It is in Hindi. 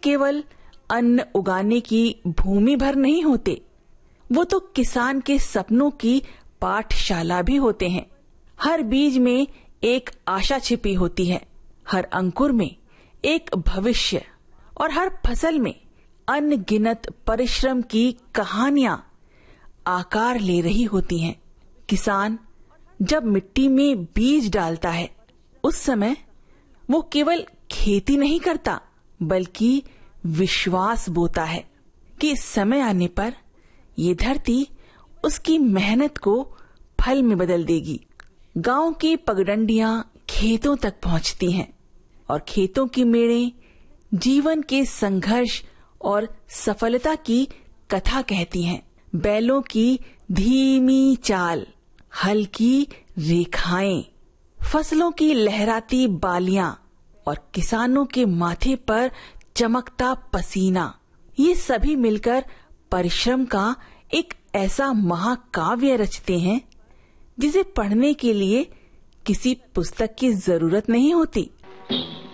केवल अन्न उगाने की भूमि भर नहीं होते, वो तो किसान के सपनों की पाठशाला भी होते हैं। हर बीज में एक आशा छिपी होती है, हर अंकुर में एक भविष्य और हर फसल में अनगिनत परिश्रम की कहानियां आकार ले रही होती हैं। किसान जब मिट्टी में बीज डालता है, उस समय वो केवल खेती नहीं करता, बल्कि विश्वास बोता है कि समय आने पर ये धरती उसकी मेहनत को फल में बदल देगी। गांव की पगडंडियां खेतों तक पहुंचती हैं और खेतों की मेड़ें जीवन के संघर्ष और सफलता की कथा कहती हैं। बैलों की धीमी चाल, हल की रेखाएं, फसलों की लहराती बालियां और किसानों के माथे पर चमकता पसीना, ये सभी मिलकर परिश्रम का एक ऐसा महाकाव्य रचते हैं जिसे पढ़ने के लिए किसी पुस्तक की जरूरत नहीं होती।